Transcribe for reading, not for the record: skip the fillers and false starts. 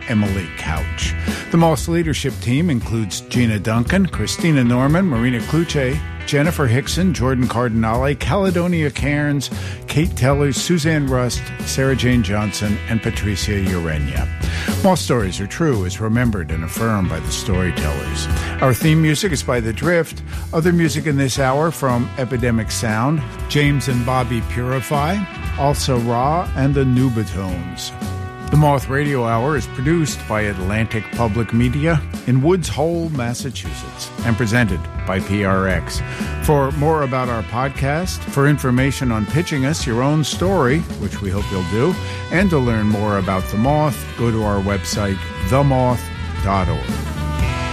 Emily Couch. The Moss leadership team includes Gina Duncan, Christina Norman, Marina Cluche, Jennifer Hickson, Jordan Cardinale, Caledonia Cairns, Kate Tellers, Suzanne Rust, Sarah Jane Johnson, and Patricia Urenia. Moss Stories Are True is remembered and affirmed by the storytellers. Our theme music is by The Drift. Other music in this hour from Epidemic Sound, James and Bobby Purify, Also Ra, and the Nubatones. The Moth Radio Hour is produced by Atlantic Public Media in Woods Hole, Massachusetts, and presented by PRX. For more about our podcast, for information on pitching us your own story, which we hope you'll do, and to learn more about The Moth, go to our website, themoth.org.